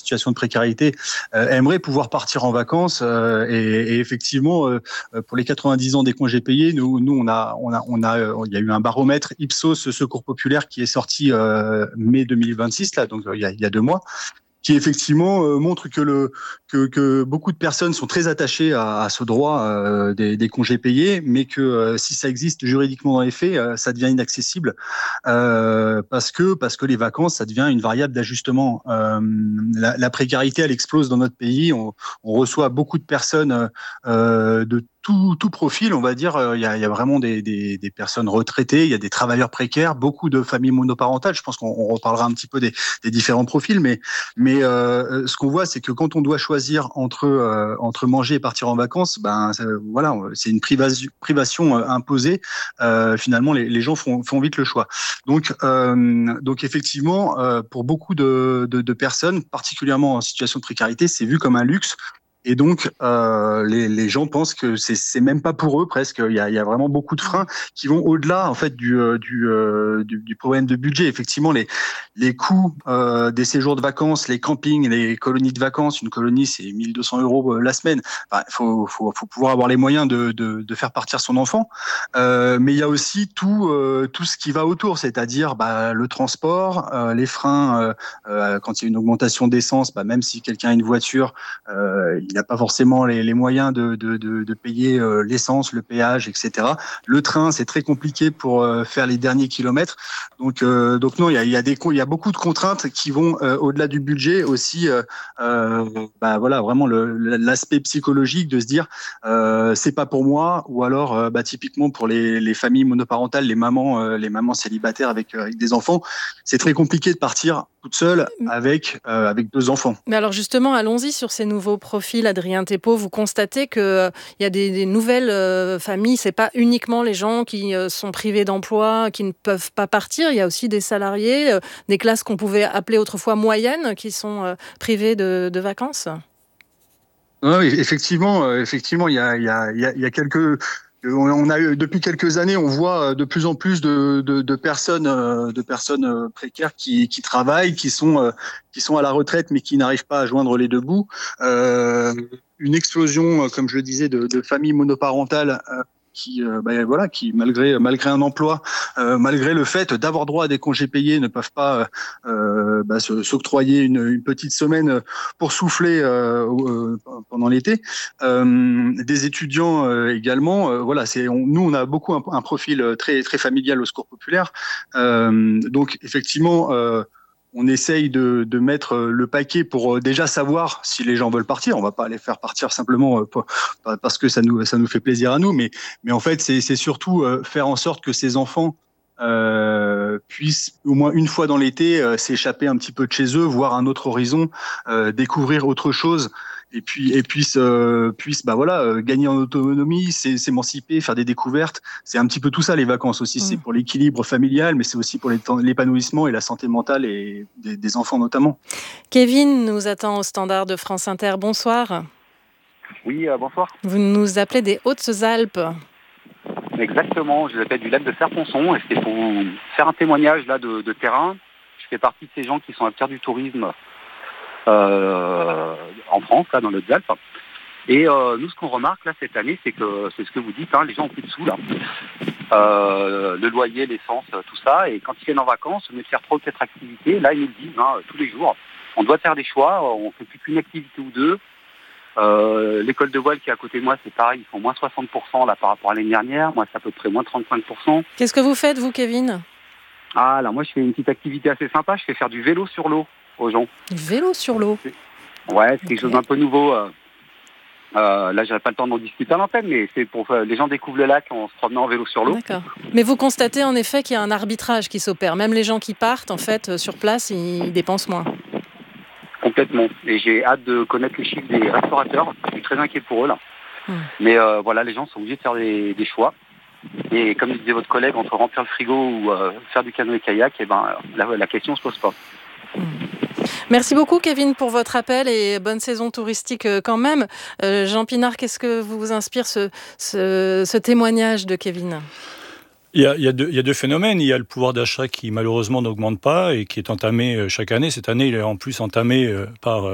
situation de précarité aimeraient pouvoir partir en vacances. Et effectivement, pour les 90 ans des congés payés, nous, il y a eu un baromètre Ipsos Secours Populaire qui est sorti mai 2026, là, donc il y a 2 mois, qui effectivement montre que beaucoup de personnes sont très attachées à ce droit des congés payés, mais que si ça existe juridiquement dans les faits, ça devient inaccessible parce que les vacances, ça devient une variable d'ajustement. La précarité, elle explose dans notre pays. On reçoit beaucoup de personnes de tout profil, on va dire. Il y a vraiment des personnes retraitées, il y a des travailleurs précaires, beaucoup de familles monoparentales. Je pense qu'on reparlera un petit peu des différents profils, mais ce qu'on voit, c'est que quand on doit choisir entre manger et partir en vacances, voilà, c'est une privation imposée. Finalement, les gens font vite le choix. Donc effectivement, pour beaucoup de personnes, particulièrement en situation de précarité, c'est vu comme un luxe. Et donc, les gens pensent que c'est même pas pour eux presque. Il y a vraiment beaucoup de freins qui vont au-delà en fait du problème de budget. Effectivement, les coûts des séjours de vacances, les campings, les colonies de vacances. Une colonie, c'est 1 200 € la semaine. Enfin, faut pouvoir avoir les moyens de faire partir son enfant. Mais il y a aussi tout ce qui va autour, c'est-à-dire le transport, les freins. Quand il y a une augmentation d'essence, même si quelqu'un a une voiture, il n'a pas forcément les moyens de payer l'essence, le péage, etc. Le train, c'est très compliqué pour faire les derniers kilomètres. Donc non, il y a beaucoup de contraintes qui vont au-delà du budget aussi. Voilà, vraiment l'aspect psychologique de se dire c'est pas pour moi, ou alors typiquement pour les familles monoparentales, les mamans célibataires avec des enfants, c'est très compliqué de partir toute seule avec 2 enfants. Mais alors justement, allons-y sur ces nouveaux profils, Adrien Thépaut. Vous constatez qu'il y a des nouvelles familles. C'est pas uniquement les gens qui sont privés d'emploi, qui ne peuvent pas partir. Il y a aussi des salariés, des classes qu'on pouvait appeler autrefois moyennes, qui sont privés de vacances. Oui, effectivement, il y a quelques. On a eu, depuis quelques années, on voit de plus en plus de personnes précaires qui travaillent, qui sont à la retraite, mais qui n'arrivent pas à joindre les deux bouts. Une explosion, comme je le disais, de familles monoparentales qui malgré un emploi, malgré le fait d'avoir droit à des congés payés, ne peuvent pas s'octroyer une petite semaine pour souffler pendant l'été. Des étudiants également. Nous on a beaucoup un profil très très familial au Secours Populaire. Donc effectivement. On essaye de mettre le paquet pour déjà savoir si les gens veulent partir. On va pas les faire partir simplement parce que ça nous fait plaisir à nous, mais en fait c'est surtout faire en sorte que ces enfants puissent au moins une fois dans l'été s'échapper un petit peu de chez eux, voir un autre horizon, découvrir autre chose. Et puissent gagner en autonomie, s'émanciper, faire des découvertes. C'est un petit peu tout ça, les vacances aussi. C'est pour l'équilibre familial, mais c'est aussi pour l'épanouissement et la santé mentale et des enfants notamment. Kevin nous attend au standard de France Inter. Bonsoir. Oui, bonsoir. Vous nous appelez des Hautes-Alpes. Exactement, je vous appelle du lac de Serponçon et c'était pour vous faire un témoignage là de terrain. Je fais partie de ces gens qui sont acteurs du tourisme en France, là, dans les Hautes-Alpes. Et nous, ce qu'on remarque là cette année, c'est que c'est ce que vous dites, les gens ont plus de sous là. Le loyer, l'essence, tout ça. Et quand ils viennent en vacances, au lieu de faire 3 ou 4 activités, là, ils nous le disent tous les jours. On doit faire des choix, on fait plus qu'une activité ou deux. L'école de voile qui est à côté de moi, c'est pareil, ils font moins 60% là par rapport à l'année dernière. Moi, c'est à peu près moins 35%. Qu'est-ce que vous faites, vous, Kevin ? Là, moi, je fais une petite activité assez sympa. Je fais faire du vélo sur l'eau aux gens. Du vélo sur l'eau ? Ouais, c'est quelque chose d'un peu nouveau. Là, j'aurais pas le temps d'en discuter à l'antenne, mais c'est pour les gens découvrent le lac en se promenant en vélo sur l'eau. D'accord. Mais vous constatez en effet qu'il y a un arbitrage qui s'opère. Même les gens qui partent, en fait, sur place, ils dépensent moins. Complètement. Et j'ai hâte de connaître les chiffres des restaurateurs. Je suis très inquiet pour eux là. Mais les gens sont obligés de faire des choix. Et comme disait votre collègue, entre remplir le frigo ou faire du canoë-kayak, la question ne se pose pas. Merci beaucoup, Kevin, pour votre appel et bonne saison touristique quand même. Jean Pinard, qu'est-ce que vous inspire ce témoignage de Kevin ? Il y a deux phénomènes. Il y a le pouvoir d'achat qui malheureusement n'augmente pas et qui est entamé chaque année. Cette année, il est en plus entamé par